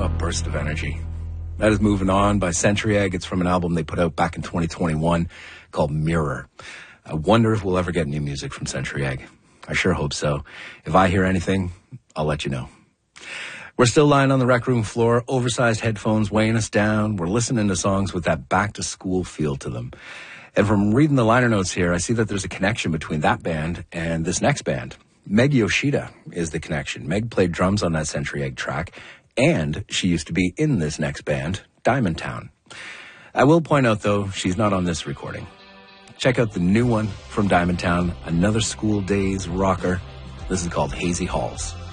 a burst of energy. That is Moving On by Century Egg. It's from an album they put out back in 2021 called Mirror. I wonder if we'll ever get new music from Century Egg. I sure hope so. If I hear anything, I'll let you know. We're still lying on the rec room floor, oversized headphones weighing us down. We're listening to songs with that back-to-school feel to them. And from reading the liner notes here, I see that there's a connection between that band and this next band. Meg Yoshida is the connection. Meg played drums on that Century Egg track, and she used to be in this next band, Diamond Town. I will point out, though, she's not on this recording. Check out the new one from Diamond Town, another school days rocker. This is called Hazy Halls.